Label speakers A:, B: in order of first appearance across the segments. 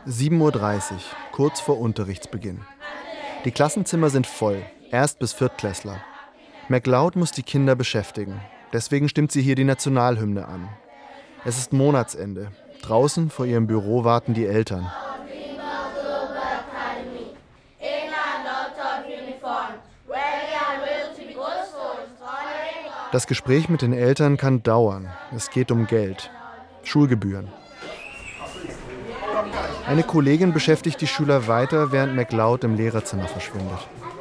A: 7:30 Uhr, kurz vor Unterrichtsbeginn. Die Klassenzimmer sind voll, Erst- bis Viertklässler. MacLeod muss die Kinder beschäftigen. Deswegen stimmt sie hier die Nationalhymne an. Es ist Monatsende. Draußen vor ihrem Büro warten die Eltern. Das Gespräch mit den Eltern kann dauern. Es geht um Geld. Schulgebühren. Eine Kollegin beschäftigt die Schüler weiter, während MacLeod im Lehrerzimmer verschwindet.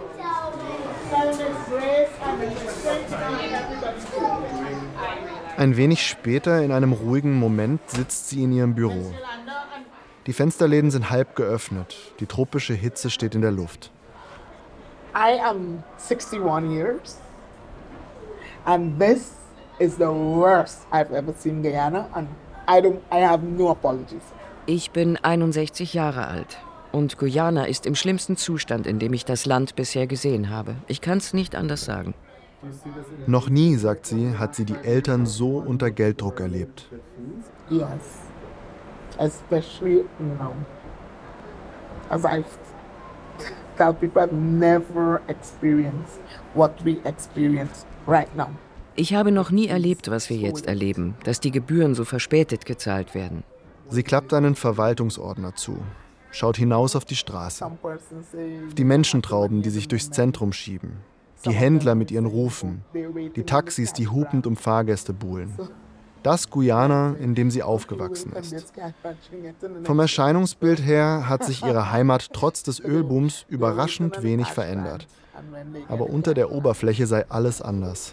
A: Ein wenig später, in einem ruhigen Moment, sitzt sie in ihrem Büro. Die Fensterläden sind halb geöffnet. Die tropische Hitze steht in der Luft.
B: I am 61 years and this is the worst I've ever seen Guyana and I have no apologies.
C: Ich bin 61 Jahre alt und Guyana ist im schlimmsten Zustand, in dem ich das Land bisher gesehen habe. Ich kann es nicht anders sagen.
A: Noch nie, sagt sie, hat sie die Eltern so unter Gelddruck erlebt.
B: Yes, especially now. As I tell people, I've never experienced what we experience right now.
C: Ich habe noch nie erlebt, was wir jetzt erleben, dass die Gebühren so verspätet gezahlt werden.
A: Sie klappt einen Verwaltungsordner zu, schaut hinaus auf die Straße, auf die Menschentrauben, die sich durchs Zentrum schieben, die Händler mit ihren Rufen, die Taxis, die hupend um Fahrgäste buhlen. Das Guyana, in dem sie aufgewachsen ist. Vom Erscheinungsbild her hat sich ihre Heimat trotz des Ölbooms überraschend wenig verändert. Aber unter der Oberfläche sei alles anders.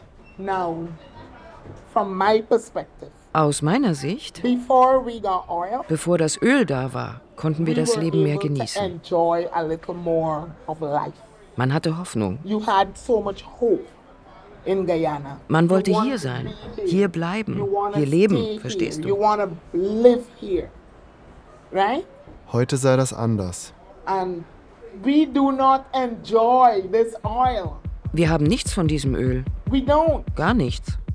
C: Aus meiner Sicht, bevor das Öl da war, konnten wir das Leben mehr genießen. Man hatte Hoffnung. Man wollte hier sein, hier bleiben, hier leben, verstehst du?
A: Heute sei das anders.
C: Wir haben nichts von diesem Öl. Gar nichts.